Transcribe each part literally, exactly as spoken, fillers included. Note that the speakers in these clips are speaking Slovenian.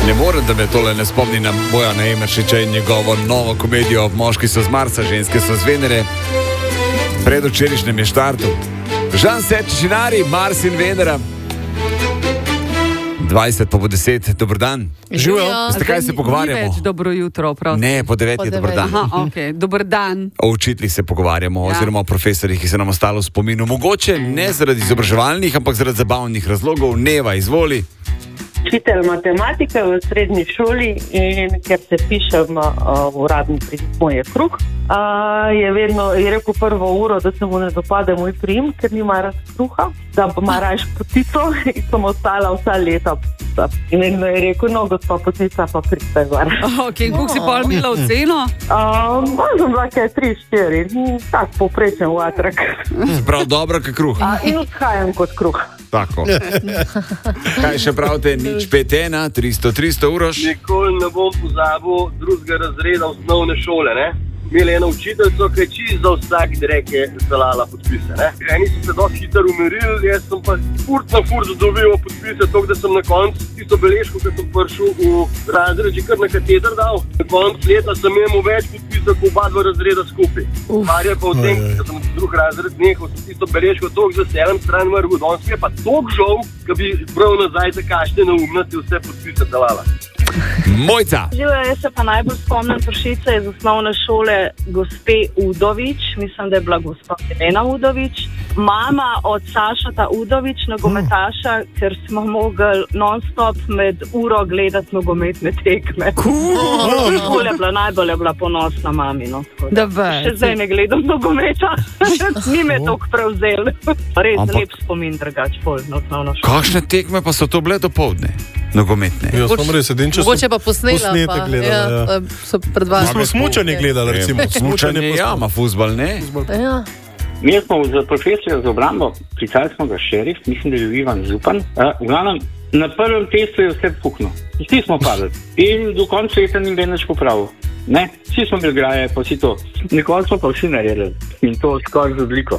Ne morem, da me tole ne spomni na Bojana Emeršiča in njegovo novo komedijo Moški so z Marsa, ženske so z Venere. Pred včerajšnjem je štartu. Žan Sečinari, Mars in Venera. dvajset pa bo deset, dober dan. Živijo. Veste, kaj se pogovarjamo? Ni več dobro jutro, prosim. Ne, po devet je dober dan. Aha, okay. Dober dan. O učiteljih se pogovarjamo, ja. Oziroma o profesorjih, ki se nam ostalo v spominu. Mogoče ne zaradi izobraževalnih, ampak zaradi zabavnih razlogov. Neva, izvoli. Učitelj matematike v srednji šoli in ker se pišem uh, v uradni priimek moj je kruh, uh, je vedno je rekel prvo uro, da se mu ne dopade moj priimek, ker nima raz kruha, da ima rajš potico in sem ostala vsa leta potica. In vedno je rekel, no, gospa potica pa priste gor. Ok, kako si pol imela oceno? Uh, Možem bila kaj tri, štiri, tak poprečen vatrak. Prav dobro, kot kruh. Uh, in odhajam kot kruh. Tako. Kaj še pravite, nič pet ena, tristo, tristo uroš? Nikoli ne bom pozabil drugega razreda osnovne šole, ne? Imeli eno učiteljico, ki je čisto za vsak drek je zalala podpise, ne? Eni so se dosti hitro umirili, jaz sem pa furt na furt dobil podpise, tako da sem na koncu tisto beležko, ko sem prišel v razred, že kar na kateder dal. Na koncu leta sem imel več podpisov, kot oba dva razreda skupaj. Mar je pa v tem, da sem drug razred nehal, sem tisto beležko toliko za sedem stran vrgel, danes mi je pa toliko žal, da bi prav nazaj za kakšne neumnosti vse podpise zalala. Mojca. Živijo, jaz se pa najbolj spomnim pršice iz osnovne šole gospe Udovič, mislim, da je bila gospa Helena Udovič. Mama od Sašata Udovič, nogometaša, ker smo mogli non-stop med uro gledati nogometne tekme. Cool. Je bila najbolj je bila ponosna mami. No, še zdaj ne gledam nogometa, ni me toliko prevzel. Res Ampak... lep spomin, drugač, pol na osnovno šolo. Kakšne tekme pa so to bile dopoldne? Nogometne. Ja, smo res edin, če Mogoče pa posnela, pa, gledali, ja, ja. So predvajali. Smo smučanje gledali, recimo. Smučanje, ja, ma fuzbal, ne? Ja. Mi smo za profesorijo za obrambo, klicali smo ga šerif, mislim, da je bil Ivan Zupan. Uh, v glavnem, na prvem testu je vse puknil. Vsi smo padli. In do konca leta ni bil nič popravil. Ne, vsi smo bili graje, pa vsi to. Nikoli smo pa vsi naredili. In to skoraj z odliko.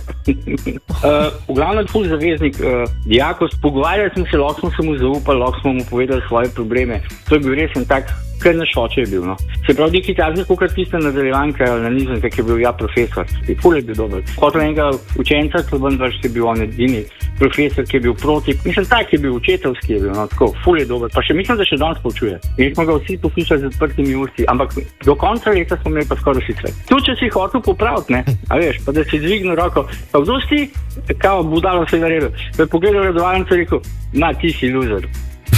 uh, v glavnem, ful zaveznik, uh, dijakov, pogovarjali smo se, lahko smo se mu zaupali, lahko smo mu povedali svoje probleme. To je bil res en tak, kar naš oče je bil, no. Se pravi, neki takšni, kot tiste nadaljevanke na nizemke, ki je bil ja profesor. Ful je bil dober. Hotel enega učenca, to vendar je bil on edini profesor, ki je bil proti. Mislim, tak je bil učiteljski, je bil, no, tako, ful je dober. Pa še mislim, da še danes poučuje. In smo ga vsi poslušali z odprtimi usti, ampak do konca leta smo imeli pa skoraj vsi svet. Tu, če si hotel popraviti, ne, a veš, pa da si dvignil roko, pa kdo si, kao budalo se naredil. Pa je pogledal redovalnico in rekel, na, ti si loser.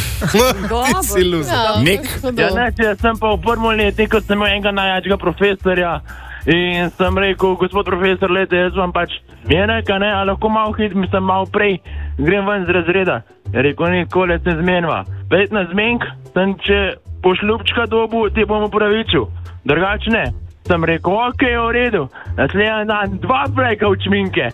Ti si loser. Ja, Nik. Ja, ne, jaz sem pa v prvem letniku sem imel enega najjačega profesorja in sem rekel, gospod profesor, lete, jaz vam pač zmenjaka, ne, a lahko malo hit, mislim, malo prej, grem ven z razreda. Je rekel, nikoli se zmenjava. petnajst zmenk, sem če pošljubčka dobu, ti bom upravičil. Drugač ne. Sem rekel, ok, v redu. Naslednji dan dva pleka v čminke.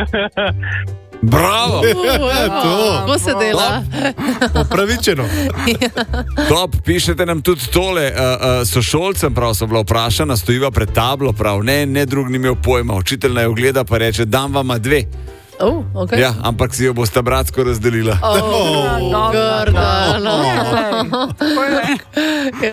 Bravo! Kako se dela? Upravičeno. Top, pišete nam tudi tole. Uh, uh, sošolcem prav so bila vprašana, stojiva pred tablo, prav ne, ne drug ni imel pojma. Učitelj naj ogleda pa reče, dam vama dve. Oh, okay. Ja, ampak si jo bosta bratsko razdelila. Oh, grda, no.